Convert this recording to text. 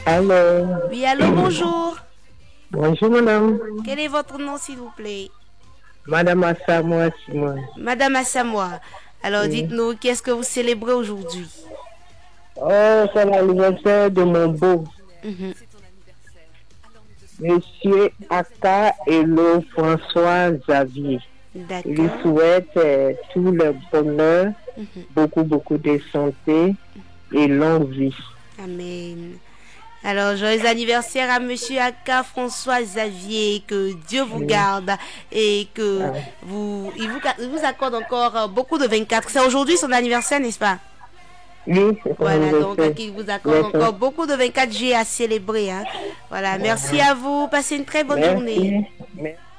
Allô, Oui, allô, bonjour. bonjour madame. Quel est votre nom, s'il vous plaît? Madame Assamoah Simon. Madame Assamoah. Alors, Oui. dites-nous, qu'est-ce que vous célébrez aujourd'hui? Oh, c'est l'anniversaire de mon beau, Mhm. monsieur Aka Hello François Xavier. Il lui D'accord. souhaite tout le bonheur, Mhm. beaucoup de santé et longue vie. Amen. Alors, joyeux anniversaire à Monsieur Aka François Xavier. Que Dieu vous Oui. garde et que Ah, il vous accorde encore beaucoup de 24. C'est aujourd'hui son anniversaire, n'est-ce pas? oui, c'est son Voilà, donc anniversaire. qu'il vous accorde Merci. encore beaucoup de 24 G à célébrer, hein. Voilà, merci à vous. Passez une très bonne journée. Merci. Merci.